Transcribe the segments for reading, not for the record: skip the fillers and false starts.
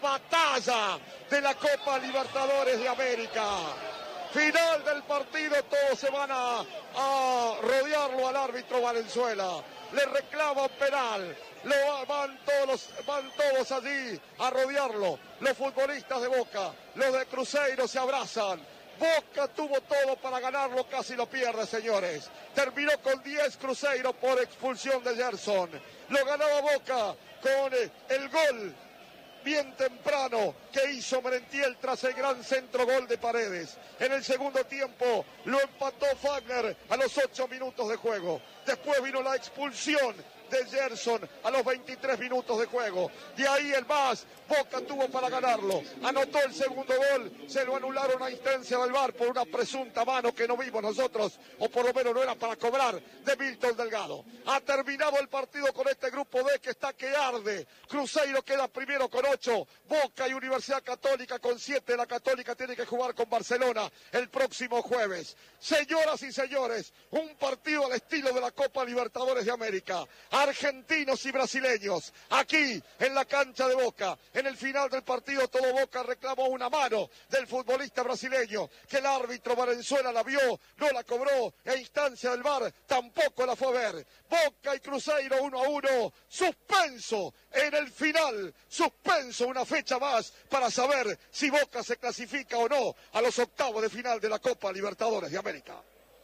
batalla de la Copa Libertadores de América. Final del partido, todos se van a rodearlo al árbitro Valenzuela. Le reclaman penal. Van todos allí a rodearlo. Los futbolistas de Boca, los de Cruzeiro se abrazan. Boca tuvo todo para ganarlo, casi lo pierde, señores. Terminó con 10 Cruzeiro por expulsión de Gerson. Lo ganaba Boca con el gol bien temprano que hizo Merentiel tras el gran centro gol de Paredes. En el segundo tiempo lo empató Fagner a los 8 minutos de juego. Después vino la expulsión de Gerson a los 23 minutos de juego. De ahí el más, Boca tuvo para ganarlo. Anotó el segundo gol, se lo anularon a instancia del VAR por una presunta mano que no vimos nosotros, o por lo menos no era para cobrar, de Milton Delgado. Ha terminado el partido con este grupo D que está que arde. Cruzeiro queda primero con 8, Boca y Universidad Católica con 7. La Católica tiene que jugar con Barcelona el próximo jueves. Señoras y señores, un partido al estilo de la Copa Libertadores de América. Argentinos y brasileños, aquí en la cancha de Boca. En el final del partido todo Boca reclamó una mano del futbolista brasileño, que el árbitro Valenzuela la vio, no la cobró, e instancia del VAR tampoco la fue a ver. Boca y Cruzeiro 1-1, suspenso en el final, suspenso una fecha más para saber si Boca se clasifica o no a los octavos de final de la Copa Libertadores de América.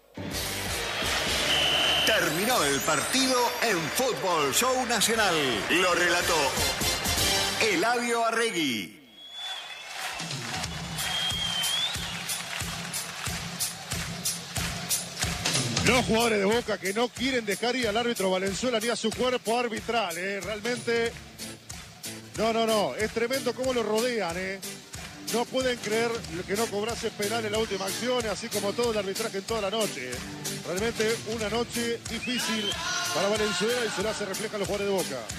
Terminó el partido en Fútbol Show Nacional. Lo relató Eladio Arregui. Los jugadores de Boca que no quieren dejar ir al árbitro Valenzuela ni a su cuerpo arbitral. Realmente, no. Es tremendo cómo lo rodean. No pueden creer que no cobrase penal en la última acción, así como todo el arbitraje en toda la noche. Realmente una noche difícil para Valenzuela y se la se refleja a los jugadores de Boca.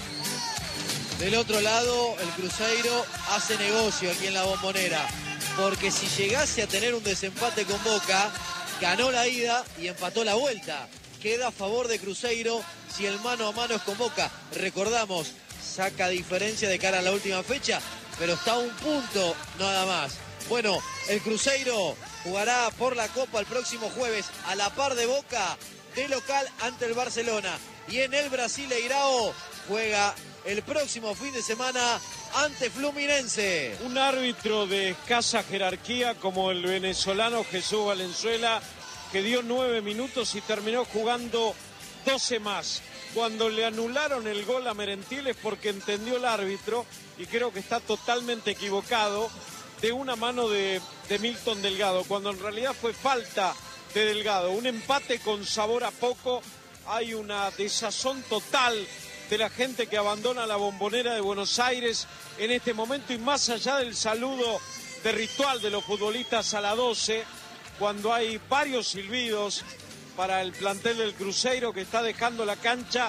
Del otro lado, el Cruzeiro hace negocio aquí en la Bombonera, porque si llegase a tener un desempate con Boca, ganó la ida y empató la vuelta. Queda a favor de Cruzeiro si el mano a mano es con Boca. Recordamos, saca diferencia de cara a la última fecha, pero está a un punto nada más. Bueno, el Cruzeiro jugará por la Copa el próximo jueves a la par de Boca, de local ante el Barcelona. Y en el Brasileirao juega el próximo fin de semana ante Fluminense. Un árbitro de escasa jerarquía como el venezolano Jesús Valenzuela, que dio 9 minutos y terminó jugando 12 más. Cuando le anularon el gol a Merentiel es porque entendió el árbitro, y creo que está totalmente equivocado, de una mano de Milton Delgado, cuando en realidad fue falta de Delgado. Un empate con sabor a poco. Hay una desazón total de la gente que abandona la Bombonera de Buenos Aires en este momento, y más allá del saludo de ritual de los futbolistas a la 12, cuando hay varios silbidos para el plantel del Cruzeiro que está dejando la cancha,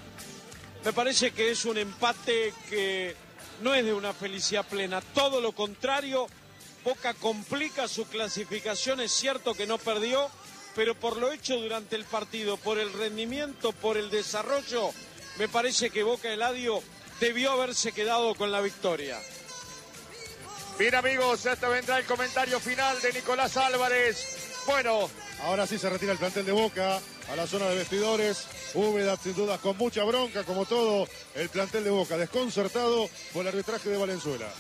me parece que es un empate que no es de una felicidad plena, todo lo contrario. Boca complica su clasificación, es cierto que no perdió, pero por lo hecho durante el partido, por el rendimiento, por el desarrollo, me parece que Boca, Eladio, debió haberse quedado con la victoria. Bien, amigos, hasta vendrá el comentario final de Nicolás Álvarez. Bueno, ahora sí se retira el plantel de Boca a la zona de vestidores, húmeda sin dudas, con mucha bronca, como todo el plantel de Boca, desconcertado por el arbitraje de Valenzuela.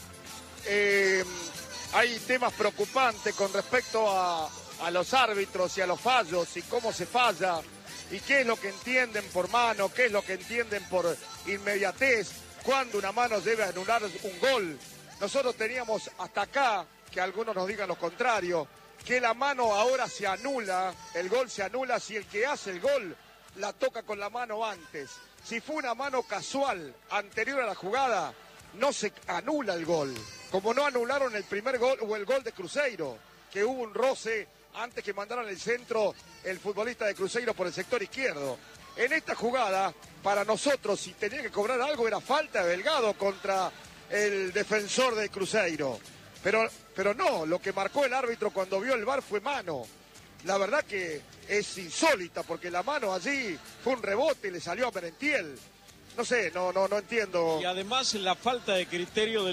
Hay temas preocupantes con respecto a los árbitros y a los fallos y cómo se falla y qué es lo que entienden por mano, qué es lo que entienden por inmediatez, cuando una mano debe anular un gol. Nosotros teníamos hasta acá, que algunos nos digan lo contrario, que la mano ahora se anula, el gol se anula si el que hace el gol la toca con la mano antes. Si fue una mano casual anterior a la jugada, no se anula el gol. Como no anularon el primer gol o el gol de Cruzeiro, que hubo un roce antes que mandaran el centro el futbolista de Cruzeiro por el sector izquierdo. En esta jugada, para nosotros, si tenía que cobrar algo, era falta de Delgado contra el defensor de Cruzeiro. Pero no, lo que marcó el árbitro cuando vio el VAR fue mano. La verdad que es insólita, porque la mano allí fue un rebote y le salió a Merentiel. No sé, no entiendo. Y además la falta de criterio del